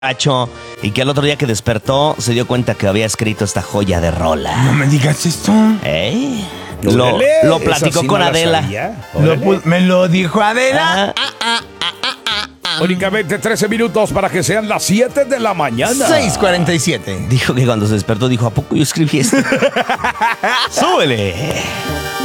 borracho y que al otro día que despertó se dio cuenta que había escrito esta joya de rola. No me digas esto. ¿Eh? Órale, Lo esa platicó sí con no la Adela. sabía. Órale. Me lo dijo Adela. Únicamente 13 minutos para que sean las 7 de la mañana. 6:47. Dijo que cuando se despertó dijo, ¿a poco yo escribí esto? ¡Súbele!